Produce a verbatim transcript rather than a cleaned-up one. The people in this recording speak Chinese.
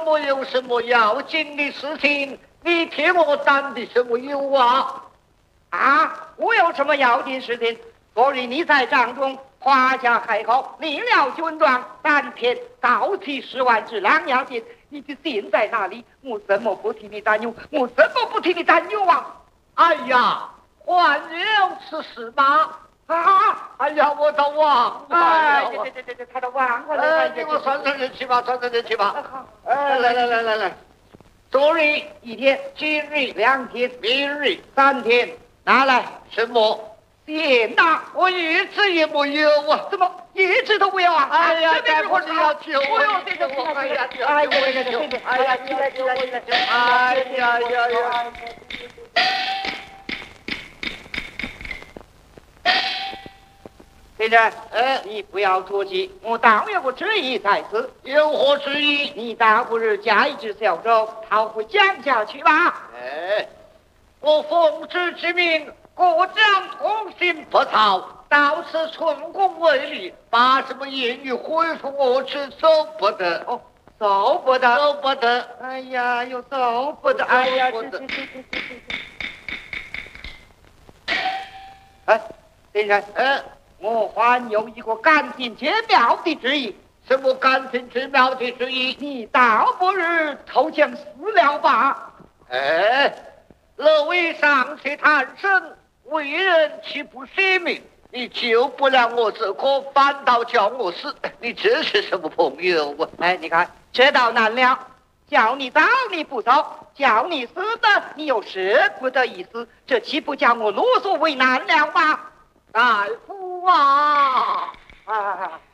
么有什么要紧的事情？你替我担的什么忧啊？ 啊，我有什么要紧事情？昨日你在帐中夸下海口，立了军状，三天到期十万只两样钱，你的心在哪里？我怎么不替你担忧？我怎么不替你担忧啊？ 哎呀，还有此事吗？啊！哎呀，我都忘了。 哎，这这这这这，他都忘了。 哎，给我算算日期吧，算算日期吧。 好。 哎，来来来来来，昨日一天， 今日两天， 明日三天，拿来什么？ 钱呐！ 我一直也没有啊， 怎么一直都没有啊？ 哎呀， 这边我是要救我， 哎呦，这个我，哎呀， 哎呦，这个这个，哎呀，起来起来起来， 哎呀呀呀！ 先生， 哎， 你不要着急，我当有个旨意在此。 有何旨意？ 你大不日加一只小舟，逃回江家去吧。 哎，我奉旨之命，国将同心不逃，到此寸功未立，把什么言语回复我只走不得。 哦，走不得， 走不得。 哎呀，又走不得，哎呀， 走不得。 这这这这这这。哎，先生， 哎。 我还有一个干净绝妙的旨意。 什么干净绝妙的旨意？ 你倒不如投降死了吧。 哎，乐为上去探生，为人岂不惜命？你救不了我这个，反倒叫我死，你这是什么朋友啊？ 哎，你看这道难了，叫你走你不走，叫你死的你又舍不得一死，这岂不叫我啰嗦为难了吗？ 大夫啊！ 啊！